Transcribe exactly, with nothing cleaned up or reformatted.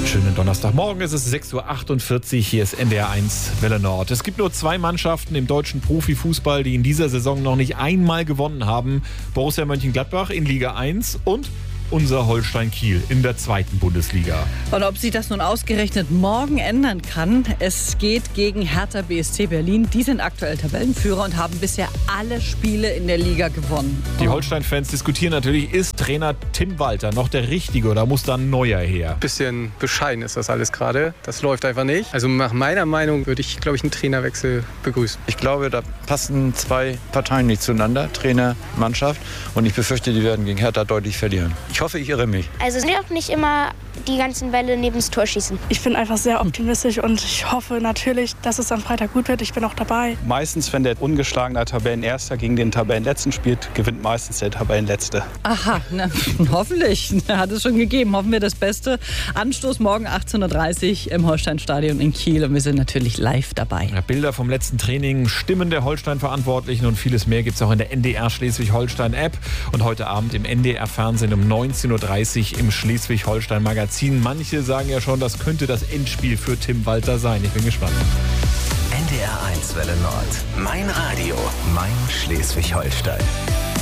Schönen Donnerstagmorgen, es ist sechs Uhr achtundvierzig, hier ist N D R eins Welle Nord. Es gibt nur zwei Mannschaften im deutschen Profifußball, die in dieser Saison noch nicht einmal gewonnen haben. Borussia Mönchengladbach in Liga eins und unser Holstein Kiel in der zweiten Bundesliga. Und ob sich das nun ausgerechnet morgen ändern kann, es geht gegen Hertha B S C Berlin. Die sind aktuell Tabellenführer und haben bisher alle Spiele in der Liga gewonnen. Die Holstein-Fans diskutieren natürlich, ist Trainer Tim Walter noch der Richtige oder muss da ein neuer her? Bisschen bescheiden ist das alles gerade. Das läuft einfach nicht. Also nach meiner Meinung würde ich, glaube ich, einen Trainerwechsel begrüßen. Ich glaube, da passen zwei Parteien nicht zueinander, Trainer, Mannschaft. Und ich befürchte, die werden gegen Hertha deutlich verlieren. Ich hoffe, ich irre mich. Also es sind auch nicht immer die ganzen Bälle neben das Tor schießen. Ich bin einfach sehr optimistisch und ich hoffe natürlich, dass es am Freitag gut wird. Ich bin auch dabei. Meistens, wenn der ungeschlagene Tabellenerster gegen den Tabellenletzten spielt, gewinnt meistens der Tabellenletzte. Aha, na, hoffentlich. Hat es schon gegeben. Hoffen wir das Beste. Anstoß morgen achtzehn Uhr dreißig im Holstein-Stadion in Kiel und wir sind natürlich live dabei. Ja, Bilder vom letzten Training, Stimmen der Holstein-Verantwortlichen und vieles mehr gibt es auch in der N D R Schleswig-Holstein-App und heute Abend im N D R-Fernsehen um neunzehn Uhr dreißig im Schleswig-Holstein-Magazin. Manche sagen ja schon, das könnte das Endspiel für Tim Walter sein. Ich bin gespannt. N D R eins Welle Nord. Mein Radio, mein Schleswig-Holstein.